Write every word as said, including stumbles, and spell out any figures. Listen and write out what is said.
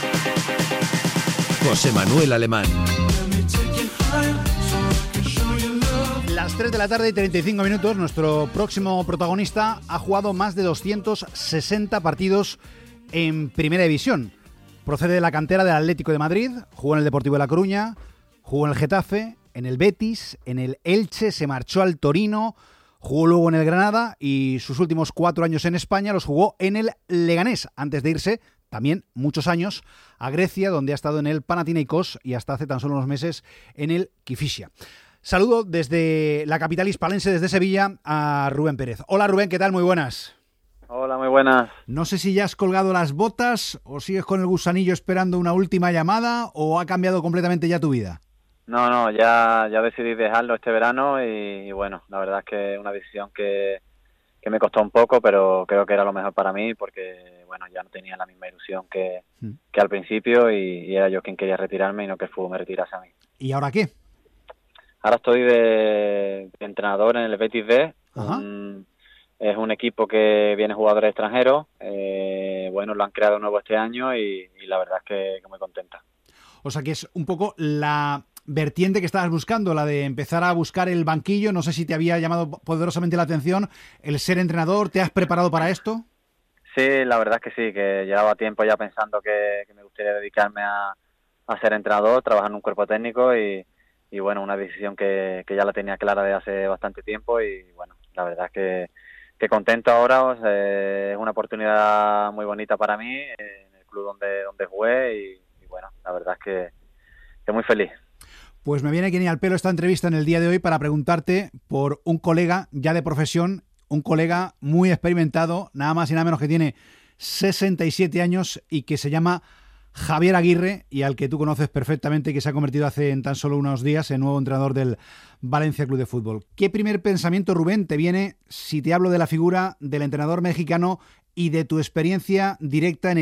José Manuel Alemán. Las tres de la tarde y treinta y cinco minutos, nuestro próximo protagonista ha jugado más de doscientos sesenta partidos en Primera División. Procede de la cantera del Atlético de Madrid, jugó en el Deportivo de La Coruña, jugó en el Getafe, en el Betis, en el Elche, se marchó al Torino, jugó luego en el Granada y sus últimos cuatro años en España los jugó en el Leganés, antes de irse también muchos años a Grecia, donde ha estado en el Panathinaikos y hasta hace tan solo unos meses en el Kifisia. Saludo desde la capital hispalense, desde Sevilla, a Rubén Pérez. Hola Rubén, ¿qué tal? Muy buenas. Hola, muy buenas. No sé si ya has colgado las botas o sigues con el gusanillo esperando una última llamada o ha cambiado completamente ya tu vida. No, no, ya, ya decidí dejarlo este verano y, y bueno, la verdad es que es una decisión que, que me costó un poco, pero creo que era lo mejor para mí porque, bueno, ya no tenía la misma ilusión que, hmm. que al principio y, y era yo quien quería retirarme y no que el fútbol me retirase a mí. ¿Y ahora qué? Ahora estoy de, de entrenador en el Betis B. Un, es un equipo que viene jugadores extranjeros. Eh, bueno, lo han creado nuevo este año y, y la verdad es que, que muy contenta. O sea que es un poco la vertiente que estabas buscando, la de empezar a buscar el banquillo. No sé si te había llamado poderosamente la atención el ser entrenador. ¿Te has preparado para esto? Sí, la verdad es que sí, que llevaba tiempo ya pensando que, que me gustaría dedicarme a, a ser entrenador, trabajar en un cuerpo técnico y Y bueno, una decisión que, que ya la tenía clara de hace bastante tiempo y bueno, la verdad es que, que contento ahora, o sea, es una oportunidad muy bonita para mí en el club donde, donde jugué y, y bueno, la verdad es que, que muy feliz. Pues me viene aquí al pelo esta entrevista en el día de hoy para preguntarte por un colega ya de profesión, un colega muy experimentado, nada más y nada menos que tiene sesenta y siete años y que se llama Javier Aguirre, y al que tú conoces perfectamente, que se ha convertido hace en tan solo unos días en nuevo entrenador del Valencia Club de Fútbol. ¿Qué primer pensamiento, Rubén, te viene si te hablo de la figura del entrenador mexicano y de tu experiencia directa en el